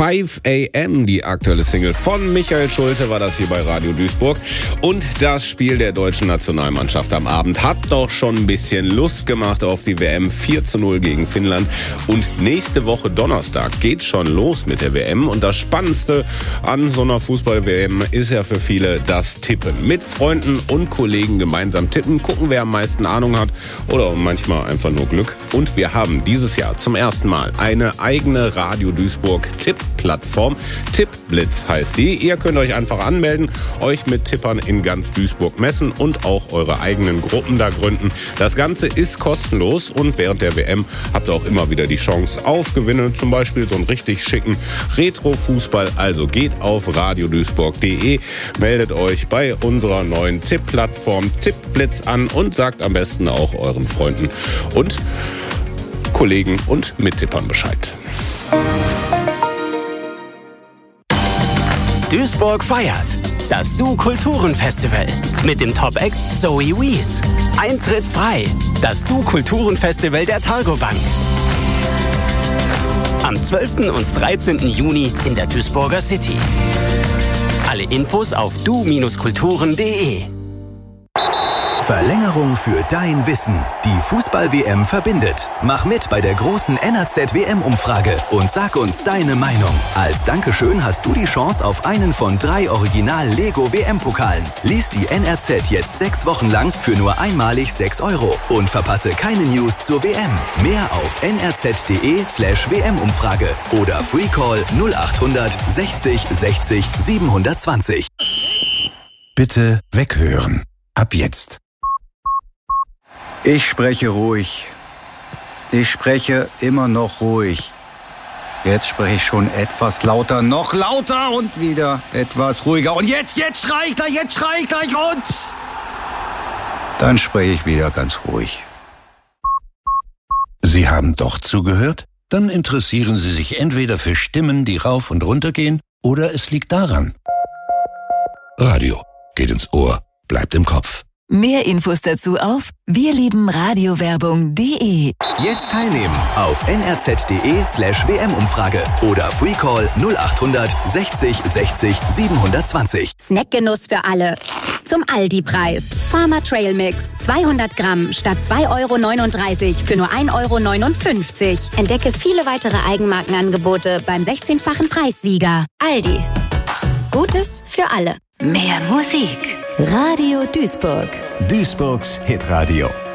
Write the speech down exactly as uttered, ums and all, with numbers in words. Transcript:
five a m, die aktuelle Single von Michael Schulte, war das hier bei Radio Duisburg. Und das Spiel der deutschen Nationalmannschaft am Abend hat doch schon ein bisschen Lust gemacht auf die W M. vier zu null gegen Finnland. Und nächste Woche Donnerstag geht's schon los mit der W M. Und das Spannendste an so einer Fußball-W M ist ja für viele das Tippen. Mit Freunden und Kollegen gemeinsam tippen, gucken, wer am meisten Ahnung hat oder manchmal einfach nur Glück. Und wir haben dieses Jahr zum ersten Mal eine eigene Radio Duisburg Tipp-Plattform. Tippblitz heißt die. Ihr könnt euch einfach anmelden, euch mit Tippern in ganz Duisburg messen und auch eure eigenen Gruppen da gründen. Das Ganze ist kostenlos und während der W M habt ihr auch immer wieder die Chance auf Gewinne, zum Beispiel so einen richtig schicken Retro-Fußball. Also geht auf radio duisburg punkt de, meldet euch bei unserer neuen Tipp-Plattform Tippblitz an und sagt am besten auch euren Freunden und Kollegen und Mittippern Bescheid. Duisburg feiert das Du-Kulturen-Festival mit dem Top-Act Zoe Wies. Eintritt frei. Das Du-Kulturen-Festival der Targo Bank. Am zwölften und dreizehnten Juni in der Duisburger City. Alle Infos auf du kulturen punkt de. Verlängerung für dein Wissen. Die Fußball-W M verbindet. Mach mit bei der großen N R Z-W M-Umfrage und sag uns deine Meinung. Als Dankeschön hast du die Chance auf einen von drei Original-Lego-W M-Pokalen. Lies die N R Z jetzt sechs Wochen lang für nur einmalig sechs Euro und verpasse keine News zur W M. Mehr auf n r z punkt de slash w m umfrage oder Freecall null achthundert sechzig sechzig siebenhundertzwanzig. Bitte weghören. Ab jetzt. Ich spreche ruhig. Ich spreche immer noch ruhig. Jetzt spreche ich schon etwas lauter, noch lauter und wieder etwas ruhiger. Und jetzt, jetzt schrei ich gleich, jetzt schrei ich gleich und... Dann spreche ich wieder ganz ruhig. Sie haben doch zugehört? Dann interessieren Sie sich entweder für Stimmen, die rauf und runter gehen, oder es liegt daran. Radio geht ins Ohr, bleibt im Kopf. Mehr Infos dazu auf wirliebenradiowerbung punkt de. Jetzt teilnehmen auf n r z punkt de slash w m umfrage oder Freecall null achthundert sechzig sechzig siebenhundertzwanzig. Snackgenuss für alle. Zum Aldi-Preis. Farmer Trail Mix. zweihundert Gramm statt zwei Euro neununddreißig für nur ein Euro neunundfünfzig. Entdecke viele weitere Eigenmarkenangebote beim sechzehnfachen Preissieger. Aldi. Gutes für alle. Mehr Musik. Radio Duisburg. Duisburgs Hitradio.